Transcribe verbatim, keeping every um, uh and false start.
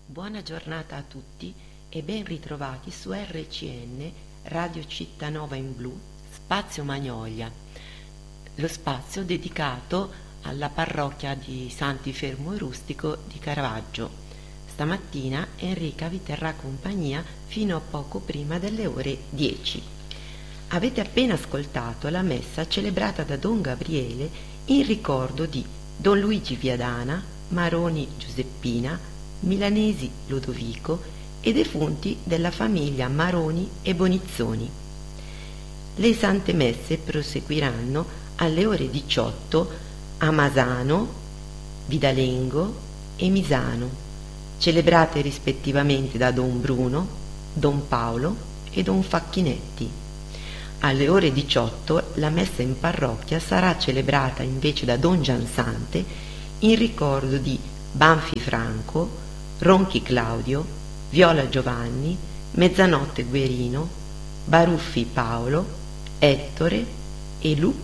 Buona giornata a tutti e ben ritrovati su R C N Radio Cittanova in Blu, Spazio Magnolia, lo spazio dedicato alla parrocchia di Sant'Ifermo e Rustico di Caravaggio. Stamattina Enrica vi terrà compagnia fino a poco prima delle ore dieci. Avete appena ascoltato la messa celebrata da Don Gabriele in ricordo di Don Luigi Viadana, Maroni Giuseppina, Milanesi Ludovico e defunti della famiglia Maroni e Bonizzoni. Le sante messe proseguiranno alle ore diciotto a Masano, Vidalengo e Misano, celebrate rispettivamente da Don Bruno, Don Paolo e Don Facchinetti. Alle ore diciotto la messa in parrocchia sarà celebrata invece da Don Giansante in ricordo di Banfi Franco, Ronchi Claudio, Viola Giovanni, Mezzanotte Guerino, Baruffi Paolo, Ettore e Lupi